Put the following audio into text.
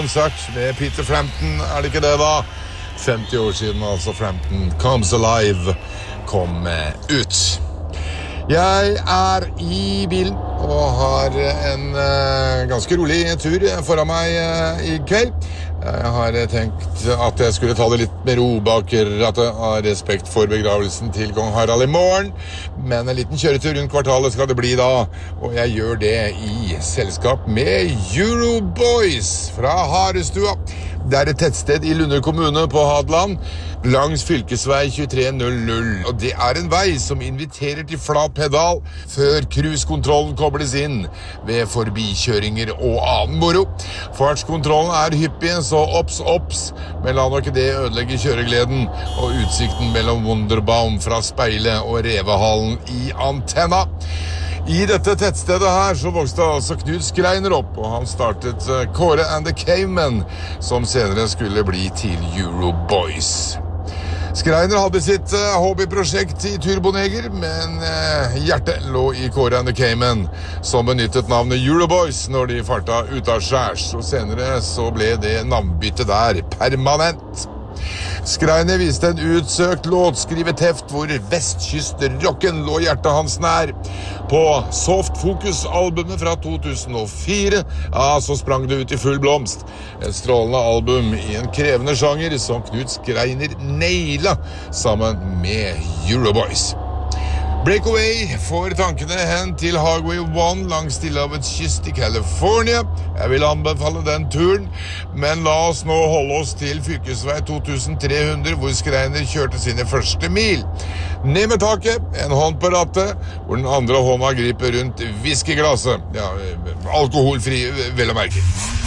Sagt med Peter Frampton, det ikke det da? 50 år siden altså Frampton Comes Alive kom ut. Jeg i bilen og har en ganske rolig tur foran meg i kveld. Jeg har tenkt at jeg skulle ta det litt med ro bak rattet av respekt for begravelsen til kong Harald i morgen. Men en liten kjøretur rundt kvartalet skal det bli da, og jeg gjør det i selskap med Euroboys fra Harestua. Det et tettsted i Lunde kommune på Hadeland, langs fylkesvei 2300. Og det en vei som inviterer til flat pedal før cruisekontrollen kobles inn ved forbikjøringer og annen moro. Fartskontrollen hyppig, så opps, men la nok det ødelegge kjøregleden og utsikten mellom Wunderbaum fra speilet og revehallen i antenna. I dette tettstedet her så vokste altså Knut Skreiner opp, og han startet Kåre and the Cavemen, som senere skulle bli til Euroboys. Skreiner hadde sitt hobbyprosjekt i Turboneger, men hjertet lå i Kåre and the Cavemen, som benyttet navnet Euroboys når de farta ut av skjærs, og senere så ble det navnbyttet der permanent. Skreiner viste en utsøkt låtskriveteft hvor vestkystrocken lå hjertet hans nær. På Soft Focus-albumet fra 2004, så sprang det ut i full blomst. Et strålende album i en krevende sjanger som Knut Skreiner naila sammen med Euroboys. Breakaway får tankene hen til Highway 1 langs Stillehavets kyst i California. Jeg vil anbefale den turen, men la oss nå holde oss til fylkesvei 2300, hvor Skreiner kjørte sine første mil. Ned med taket, en hånd på rattet, hvor den andre hånda griper rundt whiskyglasset. Ja, alkoholfri, vel å merke.